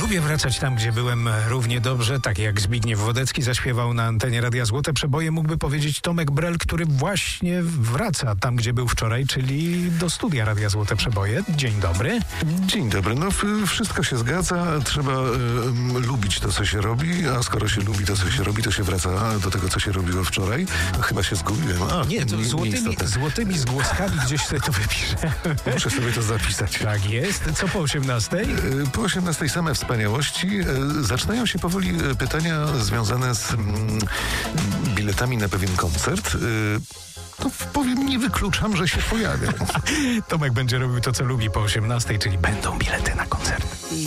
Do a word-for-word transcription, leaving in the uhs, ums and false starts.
Lubię wracać tam, gdzie byłem równie dobrze, tak jak Zbigniew Wodecki zaśpiewał na antenie Radia Złote Przeboje, mógłby powiedzieć Tomek Brel, który właśnie wraca tam, gdzie był wczoraj, czyli do studia Radia Złote Przeboje. Dzień dobry. Dzień dobry. No wszystko się zgadza. Trzeba y, lubić to, co się robi, a skoro się lubi to, co się robi, to się wraca do tego, co się robiło wczoraj. Chyba się zgubiłem. A, Nie, to nie, złotymi, złotymi zgłoskami gdzieś sobie to wypiszę. Muszę sobie to zapisać. Tak jest. Co po osiemnastej? Y, Po osiemnastej same wspaniałości. Y, Zaczynają się powoli y, pytania związane z mm, biletami na pewien koncert. Y, No powiem, nie wykluczam, że się pojawią. Tomek będzie robił to, co lubi po osiemnastej, czyli będą bilety na koncert.